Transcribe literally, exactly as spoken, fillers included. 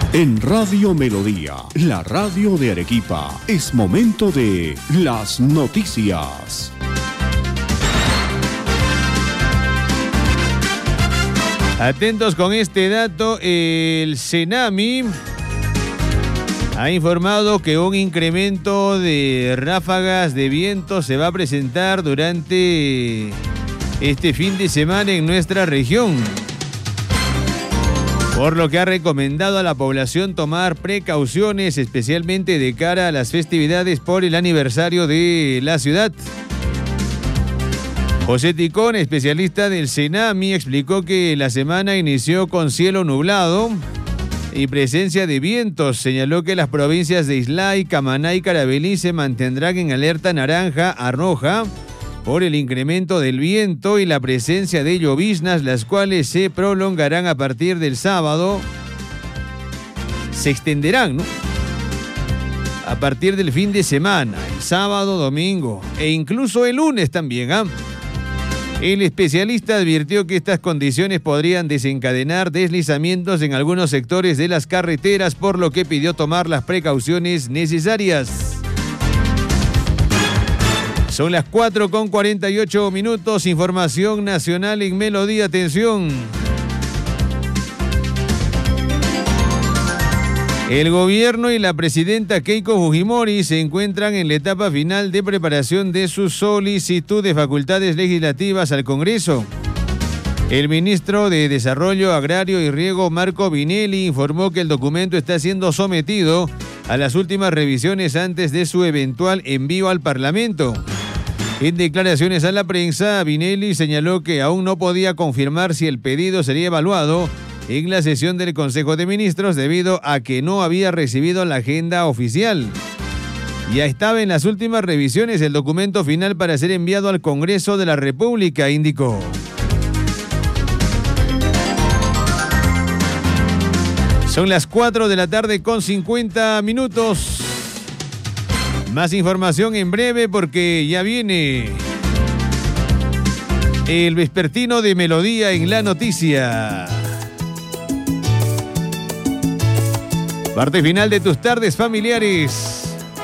En Radio Melodía, la radio de Arequipa, es momento de las noticias. Atentos con este dato, el Senami ha informado que un incremento de ráfagas de viento se va a presentar durante este fin de semana en nuestra región, por lo que ha recomendado a la población tomar precauciones, especialmente de cara a las festividades por el aniversario de la ciudad. José Ticón, especialista del Senami, explicó que la semana inició con cielo nublado y presencia de vientos. Señaló que las provincias de Islay, Camaná y Carabalí se mantendrán en alerta naranja a roja por el incremento del viento y la presencia de lloviznas, las cuales se prolongarán a partir del sábado. Se extenderán, ¿no?, a partir del fin de semana, el sábado, domingo e incluso el lunes también, ¿ah? El especialista advirtió que estas condiciones podrían desencadenar deslizamientos en algunos sectores de las carreteras, por lo que pidió tomar las precauciones necesarias. Son las cuatro con cuarenta y ocho minutos, información nacional en Melodía, atención. El gobierno y la presidenta Keiko Fujimori se encuentran en la etapa final de preparación de su solicitud de facultades legislativas al Congreso. El ministro de Desarrollo Agrario y Riego, Marco Vinelli, informó que el documento está siendo sometido a las últimas revisiones antes de su eventual envío al Parlamento. En declaraciones a la prensa, Vinelli señaló que aún no podía confirmar si el pedido sería evaluado en la sesión del Consejo de Ministros debido a que no había recibido la agenda oficial. Ya estaba en las últimas revisiones el documento final para ser enviado al Congreso de la República, indicó. Son las cuatro de la tarde con cincuenta minutos. Más información en breve porque ya viene el vespertino de Melodía en la noticia. Parte final de tus tardes familiares.